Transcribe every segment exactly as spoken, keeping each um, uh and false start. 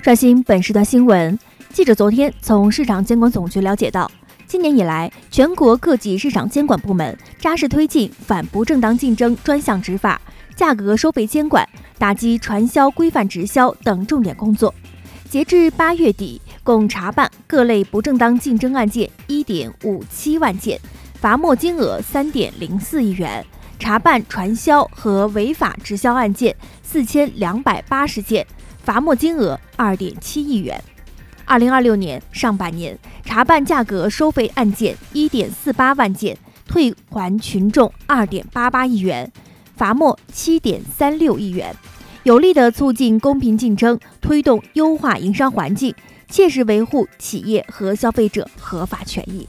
刷新本时段新闻，记者昨天从市场监管总局了解到，今年以来，全国各级市场监管部门扎实推进反不正当竞争专项执法、价格收费监管、打击传销规范直销等重点工作。截至八月底，共查办各类不正当竞争案件 一点五七万件，罚没金额 三点零四亿元，查办传销和违法直销案件四千两百八十件，罚没金额 二点七亿元。二零二六年上半年，查办价格收费案件 一点四八万件，退还群众 二点八八亿元，罚没 七点三六亿元，有力地促进公平竞争，推动优化营商环境，切实维护企业和消费者合法权益。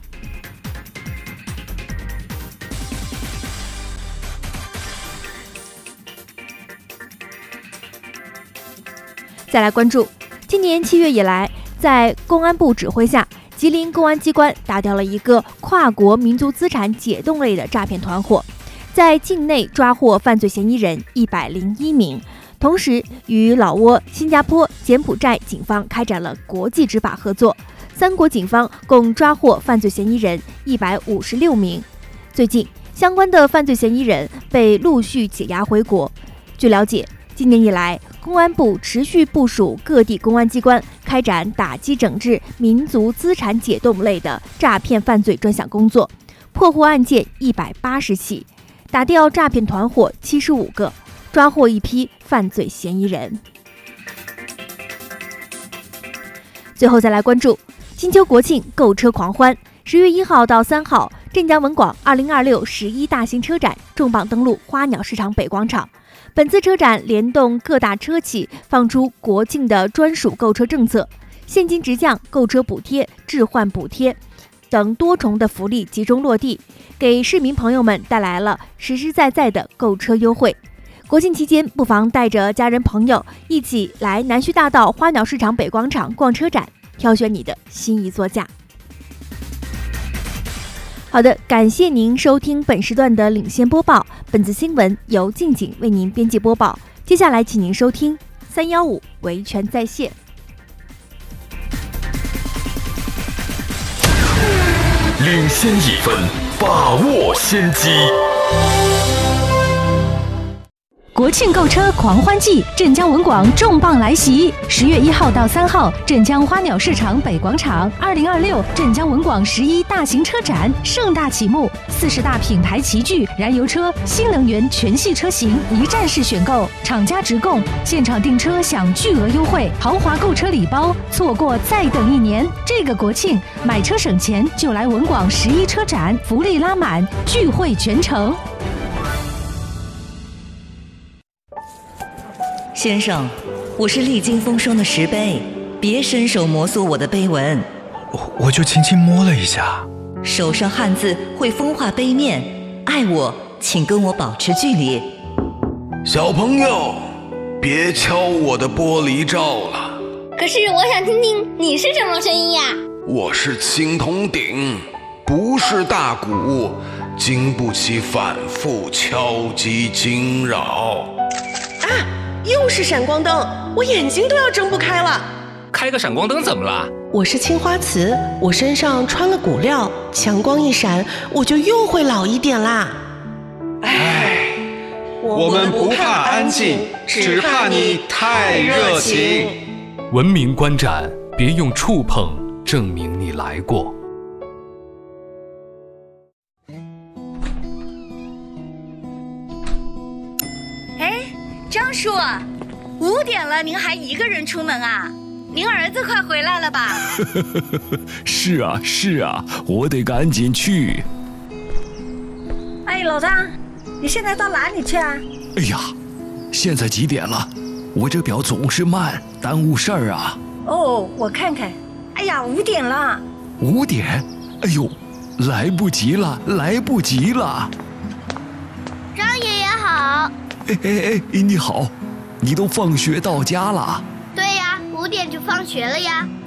再来关注，今年七月以来，在公安部指挥下，吉林公安机关打掉了一个跨国民族资产解冻类的诈骗团伙，在境内抓获犯罪嫌疑人一百零一名，同时与老挝、新加坡、柬埔寨警方开展了国际执法合作，三国警方共抓获犯罪嫌疑人一百五十六名。最近，相关的犯罪嫌疑人被陆续解押回国。据了解，今年以来，公安部持续部署各地公安机关开展打击整治民族资产解冻类的诈骗犯罪专项工作，破获案件一百八十起，打掉诈骗团伙七十五个，抓获一批犯罪嫌疑人。最后再来关注金秋国庆购车狂欢，十月一号到三号，镇江文广二零二六十一大型车展重磅登陆花鸟市场北广场。本次车展联动各大车企放出国庆的专属购车政策，现金直降、购车补贴、置换补贴等多重的福利集中落地，给市民朋友们带来了实实在在的购车优惠。国庆期间，不妨带着家人朋友一起来南徐大道花鸟市场北广场逛车展，挑选你的心仪座驾。好的，感谢您收听本时段的领先播报。本次新闻由静景为您编辑播报。接下来，请您收听三一五维权在线。 领先一分，把握先机。 国庆购车狂欢季，镇江文广重磅来袭！十月一号到三号，镇江花鸟市场北广场，二零二六镇江文广十一大型车展盛大启幕，四十大品牌齐聚，燃油车、新能源全系车型一站式选购，厂家直供，现场订车享巨额优惠，豪华购车礼包，错过再等一年。这个国庆买车省钱，就来文广十一车展，福利拉满，聚会全城。 先生，我是历经风霜的石碑，别伸手摩挲我的碑文。 我我就轻轻摸了一下。 手上汉字会风化碑面，爱我请跟我保持距离。 小朋友，别敲我的玻璃罩了。 可是我想听听你是什么声音呀？ 我是青铜鼎，不是大鼓，经不起反复敲击惊扰。 啊！又是闪光灯，我眼睛都要睁不开了。 开个闪光灯怎么了？ 我是青花瓷，我身上穿了骨料，强光一闪，我就又会老一点啦。 唉，我们不怕安静，只怕你太热情。 文明观展，别用触碰证明你来过。 张叔，五点了，您还一个人出门啊？您儿子快回来了吧？ 是啊是啊，我得赶紧去。 哎，老张，你现在到哪里去啊？ 哎呀，现在几点了？我这表总是慢，耽误事儿啊。 哦，我看看。哎呀，五点了。 五点？哎呦，来不及了，来不及了。 张爷爷好。 哎哎哎，你好，你都放学到家了？ 对呀，五点就放学了呀。